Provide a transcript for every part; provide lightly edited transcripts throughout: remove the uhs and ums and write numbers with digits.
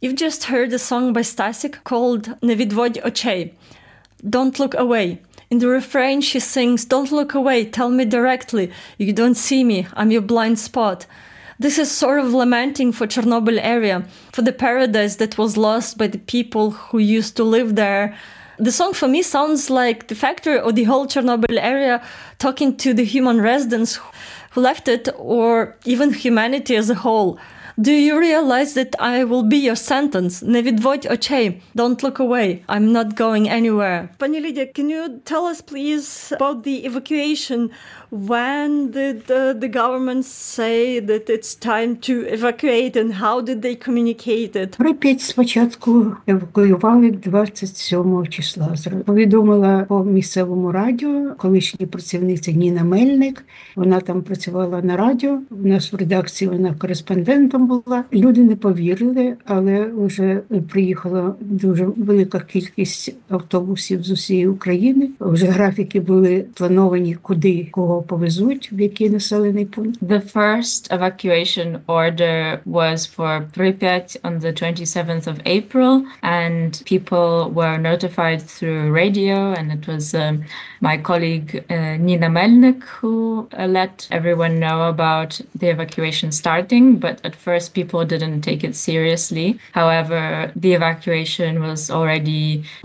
You've just heard a song by Stasik called "Не відводь очей," Don't Look Away. In the refrain, she sings, "Don't look away, tell me directly. You don't see me, I'm your blind spot." This is sort of lamenting for Chernobyl area, for the paradise that was lost by the people who used to live there. The song for me sounds like the factory or the whole Chernobyl area talking to the human residents who left it, or even humanity as a whole. Do you realize that I will be your sentence? Не відводь очей. Don't look away. I'm not going anywhere. Pani Lydia, can you tell us, please, about the evacuation? When did the government say that it's time to evacuate, and how did they communicate it? Прип'ять спочатку евакуювали 27 числа. Повідомила по місцевому радіо колишня працівниця Ніна Мельник. Вона там працювала на радіо. У нас в редакції вона кореспондентом була. Люди не повірили, але вже приїхала дуже велика кількість автобусів з усієї України. Вже графіки були плановані, куди кого повезуть, в який населений пункт. The first evacuation order was for Pripyat on the 27th of April, and people were notified through radio, and it was my colleague Nina Melnik who let everyone know about the evacuation starting, but at first people didn't take it seriously. However, the evacuation was already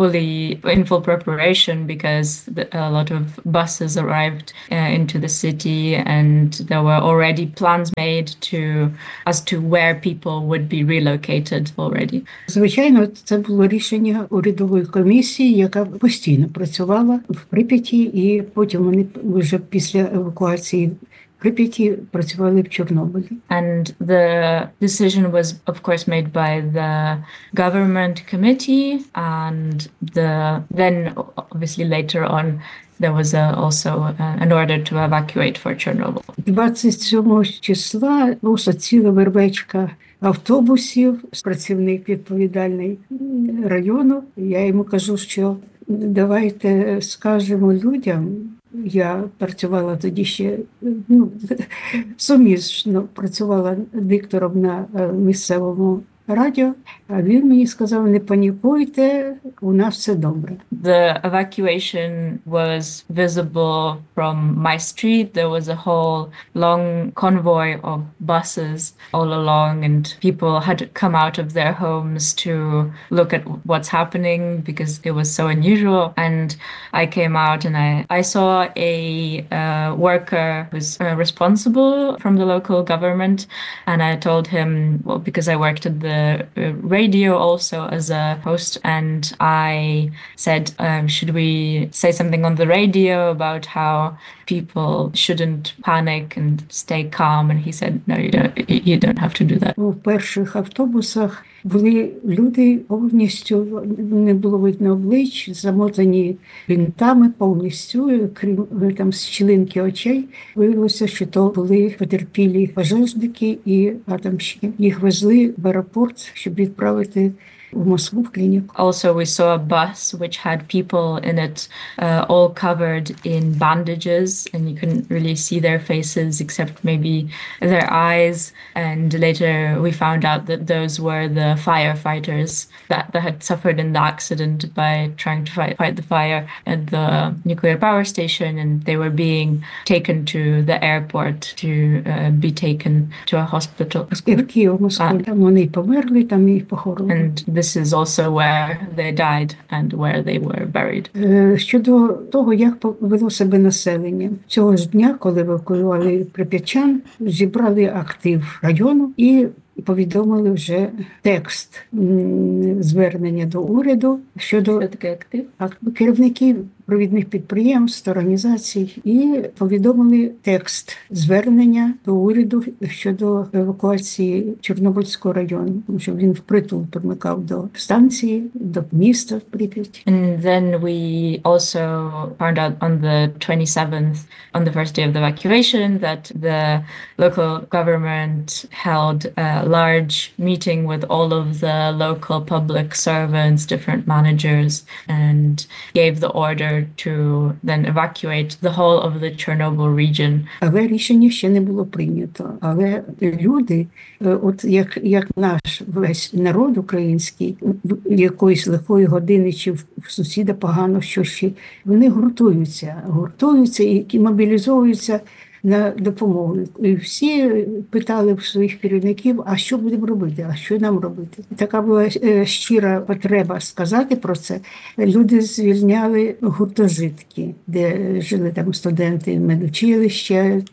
in full preparation because a lot of buses arrived into the city, and there were already plans made as to where people would be relocated already. Звичайно, це було рішення урядової комісії, яка постійно працювала в Прип'яті, і потім вони вже після евакуації Прип'яті працювали в Чорнобилі. And the decision was, of course, made by the government committee, and then obviously later on there was also an order to evacuate for Chernobyl. 27 числа просто ціла вербечка автобусів, працівник відповідальний району. Я йому кажу, що давайте скажемо людям. Я працювала тоді ще, суміжно працювала диктором на місцевому радіо, а він мені сказав, не панікуйте, у нас все добре. The evacuation was visible from my street. There was a whole long convoy of buses all along, and people had come out of their homes to look at what's happening because it was so unusual. And I came out and I saw a worker who's responsible from the local government, and I told him, well, because I worked at the radio also as a host, and I said, should we say something on the radio about how people shouldn't panic and stay calm? And he said, no, you don't have to do that. У перших автобусах були люди повністю, не було видно облич, замотані бинтами повністю, крім там щілинки очей. Виявилося, що то були потерпілі пожежники і атомщики. Їх везли в аеропорт, щоб відправити в Москву в клініку. Also, we saw a bus which had people in it all covered in bandages, and you couldn't really see their faces except maybe their eyes. And later we found out that those were the firefighters that had suffered in the accident by trying to fight the fire at the nuclear power station, and they were being taken to the airport to be taken to a hospital. В Київ, Москву, там вони померли, там їх похоронили. And this is also where they died and where they were buried. Щодо того, як повело себе населення. Цього ж дня, коли евакуювали прип'ятчан, зібрали актив району і повідомили вже текст звернення до уряду щодо керівників провідних підприємств, організацій, і повідомили текст звернення до уряду щодо евакуації Чорнобильського району, тому що він впритул примикав до станції, до міста Прип'ять. And then we also found out on the 27th, on the first day of the evacuation, that the local government held a large meeting with all of the local public servants, different managers, and gave the order to then evacuate the whole of the Chernobyl region. Але рішення ще не було прийнято. Але люди, от як наш весь народ український, в якоїсь лихої години чи в сусіда погано, що ще, вони гуртуються і мобілізовуються на допомогу. І всі питали в своїх керівників, а що будемо робити, а що нам робити. І така була щира потреба сказати про це. Люди звільняли гуртожитки, де жили там студенти медучилища,